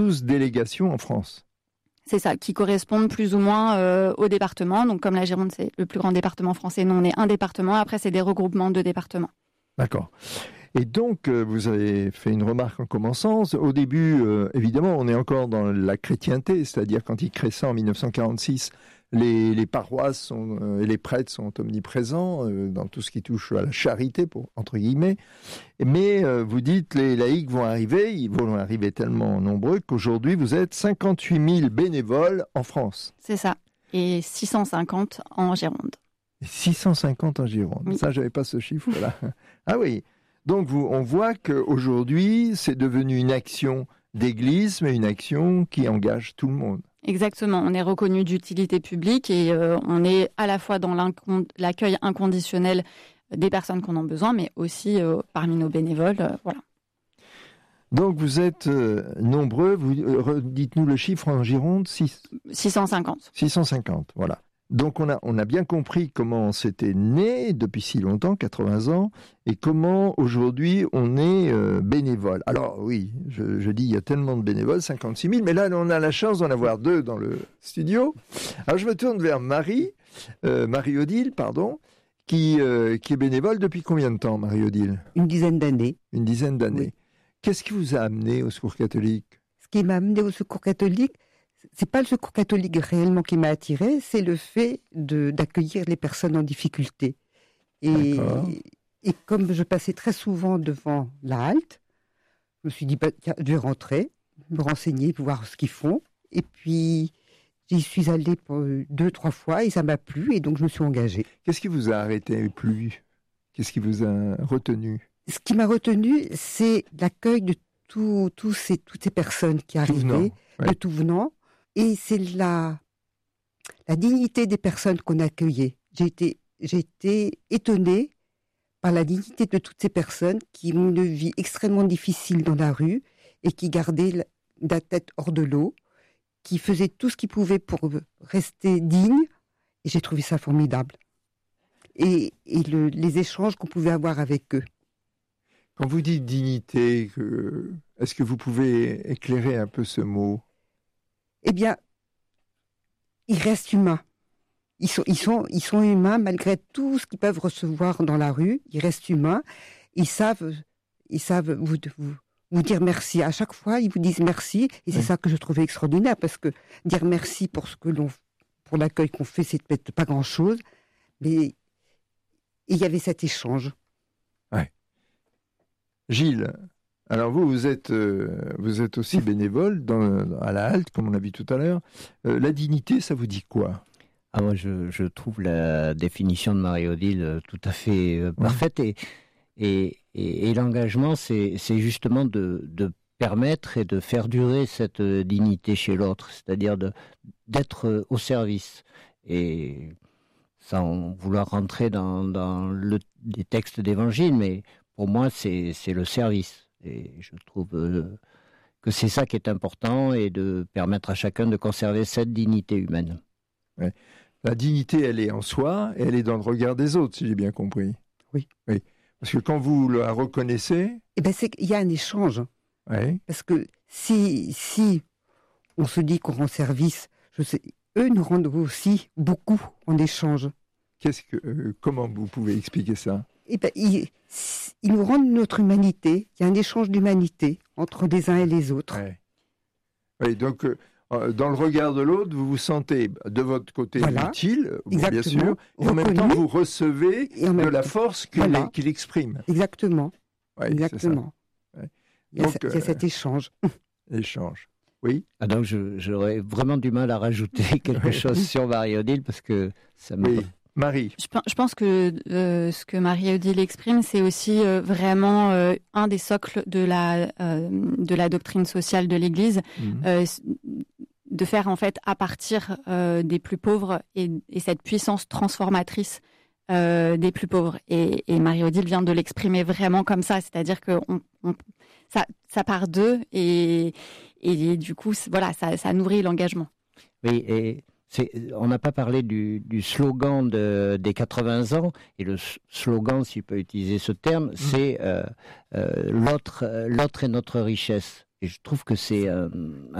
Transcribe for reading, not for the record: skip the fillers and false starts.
12 délégations en France. C'est ça, qui correspondent plus ou moins au département. Donc comme la Gironde, c'est le plus grand département français, nous on est un département, après c'est des regroupements de départements. D'accord. Et donc, vous avez fait une remarque en commençant. Au début, évidemment, on est encore dans la chrétienté, c'est-à-dire quand il crée ça en 1946, les paroisses et les prêtres sont omniprésents dans tout ce qui touche à la charité, entre guillemets. Mais vous dites, les laïcs ils vont arriver tellement nombreux qu'aujourd'hui, vous êtes 58 000 bénévoles en France. C'est ça, et 650 en Gironde. 650 en Gironde, oui. Ça, j'avais pas ce chiffre-là. Ah oui. Donc, on voit qu'aujourd'hui, c'est devenu une action d'église, mais une action qui engage tout le monde. Exactement, on est reconnu d'utilité publique et on est à la fois dans l'accueil inconditionnel des personnes qu'on a besoin, mais aussi parmi nos bénévoles. Voilà. Donc, vous êtes nombreux. Dites-nous le chiffre en Gironde. 650. 650, voilà. Donc on a bien compris comment c'était né depuis si longtemps, 80 ans, et comment aujourd'hui on est bénévole. Alors oui, je dis il y a tellement de bénévoles, 56 000, mais là on a la chance d'en avoir 2 dans le studio. Alors je me tourne vers Marie-Odile, qui est bénévole depuis combien de temps, Marie-Odile ? Une dizaine d'années. Une dizaine d'années. Oui. Qu'est-ce qui vous a amené au Secours catholique ? Ce qui m'a amené au Secours catholique, c'est pas le Secours catholique réellement qui m'a attiré, c'est le fait d'accueillir les personnes en difficulté. Et comme je passais très souvent devant la halte, je me suis dit, tiens, je vais rentrer, me renseigner, voir ce qu'ils font. Et puis, j'y suis allée 2-3 fois et ça m'a plu et donc je me suis engagée. Qu'est-ce qui vous a arrêté et plu ? Qu'est-ce qui vous a retenu ? Ce qui m'a retenu, c'est l'accueil de toutes ces personnes qui arrivaient, de tout venant. Et c'est la dignité des personnes qu'on accueillait. J'ai été étonnée par la dignité de toutes ces personnes qui ont une vie extrêmement difficile dans la rue et qui gardaient la tête hors de l'eau, qui faisaient tout ce qu'ils pouvaient pour rester dignes. Et j'ai trouvé ça formidable. Et les échanges qu'on pouvait avoir avec eux. Quand vous dites dignité, est-ce que vous pouvez éclairer un peu ce mot ? Eh bien, ils restent humains. Ils sont humains malgré tout ce qu'ils peuvent recevoir dans la rue. Ils restent humains. Ils savent vous dire merci. À chaque fois, ils vous disent merci. Et c'est ça que je trouvais extraordinaire parce que dire merci pour l'accueil qu'on fait, c'est peut-être pas grand-chose. Mais il y avait cet échange. Ouais. Gilles, alors vous êtes aussi bénévole à la halte, comme on l'a vu tout à l'heure. La dignité, ça vous dit quoi ? Moi, je trouve la définition de Marie-Odile tout à fait parfaite. Et l'engagement, c'est justement de permettre et de faire durer cette dignité chez l'autre, c'est-à-dire d'être au service. Et sans vouloir rentrer dans des textes d'évangile, mais pour moi, c'est le service. Et je trouve que c'est ça qui est important et de permettre à chacun de conserver cette dignité humaine. Ouais. La dignité, elle est en soi et elle est dans le regard des autres, si j'ai bien compris. Oui. Parce que quand vous la reconnaissez... c'est qu'il y a un échange. Oui. Parce que si on se dit qu'on rend service, eux nous rendent aussi beaucoup en échange. Comment vous pouvez expliquer ça ? Ils nous rendent notre humanité. Il y a un échange d'humanité entre les uns et les autres. Oui, donc dans le regard de l'autre, vous vous sentez de votre côté utile, bien sûr, et en même temps vous recevez de la force qu'il exprime. Exactement. Ouais, exactement. Il y a cet échange. Échange. Oui. Donc j'aurais vraiment du mal à rajouter quelque chose sur Marie-Odile parce que ça me... Oui. Marie. Je pense que ce que Marie-Odile exprime, c'est aussi vraiment un des socles de la doctrine sociale de l'Église, de faire en fait à partir des plus pauvres et cette puissance transformatrice des plus pauvres. Et Marie-Odile vient de l'exprimer vraiment comme ça, c'est-à-dire que ça part d'eux et du coup, voilà, ça nourrit l'engagement. Oui, et on n'a pas parlé du slogan des 80 ans, et le slogan, si je peux utiliser ce terme, c'est l'autre est notre richesse. Et je trouve que c'est